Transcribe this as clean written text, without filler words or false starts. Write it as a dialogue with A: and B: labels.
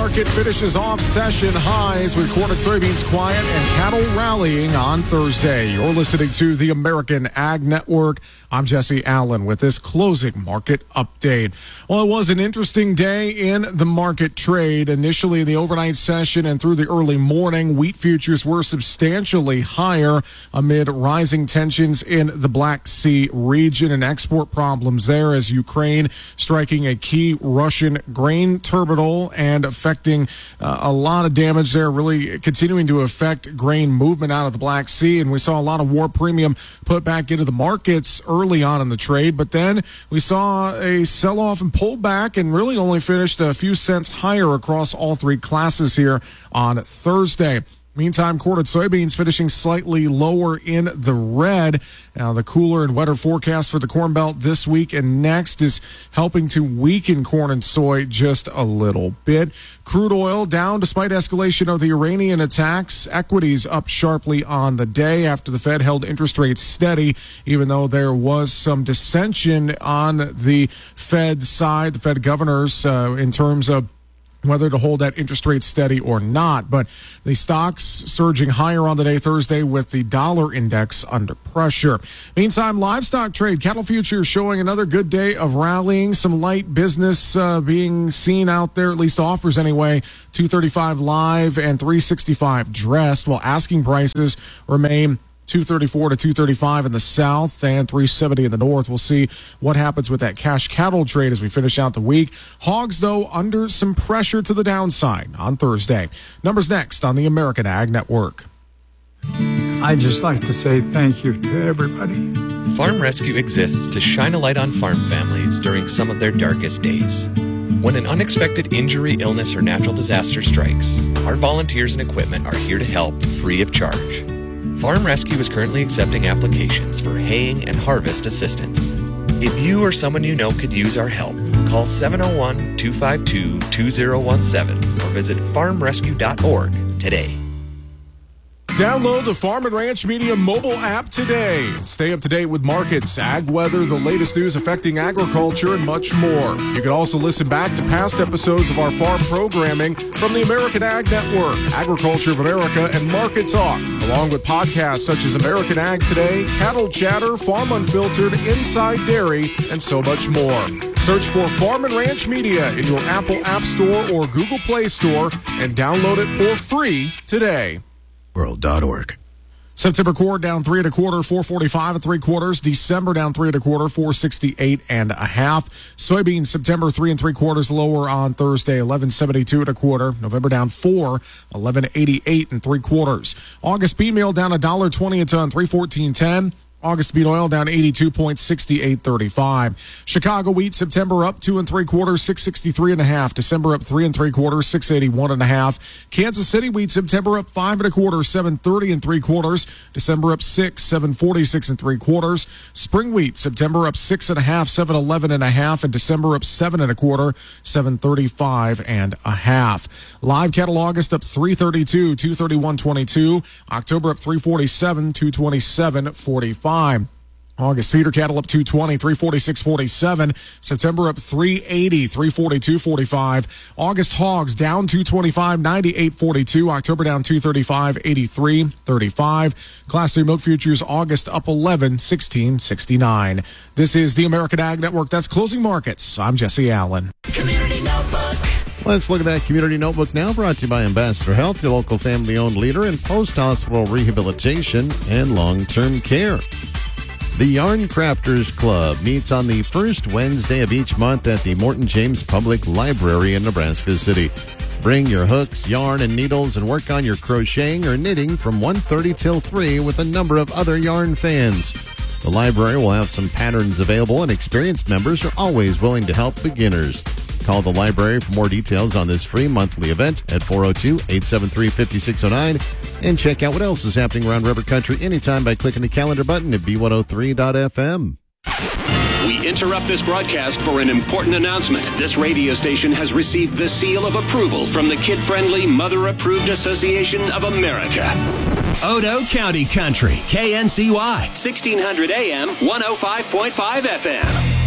A: market finishes off session highs with corn and soybeans quiet and cattle rallying on Thursday. You're listening to the American Ag Network. I'm Jesse Allen with this closing market update. Well, it was an interesting day in the market trade. Initially, the overnight session and through the early morning, wheat futures were substantially higher amid rising tensions in the Black Sea region and export problems there as Ukraine striking a key Russian grain terminal and affecting a lot of damage there, really continuing to affect grain movement out of the Black Sea. And we saw a lot of war premium put back into the markets early on in the trade, but then we saw a sell-off and pullback and really only finished a few cents higher across all three classes here on Thursday. Meantime, corn and soybeans finishing slightly lower in the red. Now, the cooler and wetter forecast for the Corn Belt this week and next is helping to weaken corn and soy just a little bit. Crude oil down despite escalation of the Iranian attacks. Equities up sharply on the day after the Fed held interest rates steady, even though there was some dissension on the Fed side, the Fed governors, in terms of whether to hold that interest rate steady or not. But the stocks surging higher on the day Thursday with the dollar index under pressure. Meantime, livestock trade, cattle futures showing another good day of rallying. Some light business being seen out there, at least offers anyway. 235 live and 365 dressed, while asking prices remain 234 to 235 in the south and 370 in the north. We'll see what happens with that cash cattle trade as we finish out the week. Hogs, though, under some pressure to the downside on Thursday. Numbers next on the American Ag Network.
B: I'd just like to say thank you to everybody.
C: Farm Rescue exists to shine a light on farm families during some of their darkest days. When an unexpected injury, illness, or natural disaster strikes, our volunteers and equipment are here to help free of charge. Farm Rescue is currently accepting applications for haying and harvest assistance. If you or someone you know could use our help, call 701-252-2017 or visit farmrescue.org today.
A: Download the Farm and Ranch Media mobile app today. Stay up to date with markets, ag weather, the latest news affecting agriculture, and much more. You can also listen back to past episodes of our farm programming from the American Ag Network, Agriculture of America, and Market Talk, along with podcasts such as American Ag Today, Cattle Chatter, Farm Unfiltered, Inside Dairy, and so much more. Search for Farm and Ranch Media in your Apple App Store or Google Play Store and download it for free today.
D: World.org.
A: September corn down 3 1/4, 445 3/4. December down 3 1/4, 468 1/2. Soybeans September 3 3/4 lower on Thursday, 1172 1/4. November down 4, 1188 3/4. August bean meal down $1.20 a ton, 314.10. August bean oil down 82.6835. Chicago wheat September up 2 3/4, 663 1/2. December up 3 3/4, 681 1/2. Kansas City wheat September up 5 1/4, 730 3/4. December up 6, 746 3/4. Spring wheat September up 6 1/2, 711 1/2, and December up 7 1/4, 735 1/2. Live cattle August up 332, 231.22. October up 347, 227.45. August feeder cattle up 220, 346.47. September up 380, 342.45. August hogs down 225, 98.42. October down 235, 83.35. Class 3 milk futures August up 11, 16.69. This is the American Ag Network. That's closing markets. I'm Jesse Allen.
E: Community Notebook.
D: Let's look at that Community Notebook now, brought to you by Ambassador Health, your local family-owned leader in post-hospital rehabilitation and long-term care. The Yarn Crafters Club meets on the first Wednesday of each month at the Morton James Public Library in Nebraska City. Bring your hooks, yarn, and needles and work on your crocheting or knitting from 1:30 till 3 with a number of other yarn fans. The library will have some patterns available, and experienced members are always willing to help beginners. Call the library for more details on this free monthly event at 402-873-5609 and check out what else is happening around River Country anytime by clicking the calendar button at B103.fm.
F: We interrupt this broadcast for an important announcement. This radio station has received the seal of approval from the Kid-Friendly Mother-Approved Association of America.
E: Odo County Country, KNCY, 1600 AM, 105.5 FM.